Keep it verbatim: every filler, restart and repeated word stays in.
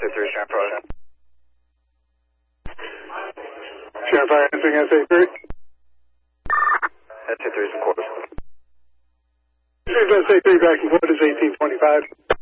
two three, Sharon Fire. Sharon Fire answering S A three. S A three is in quarters. S A three back in quarters eighteen twenty-five.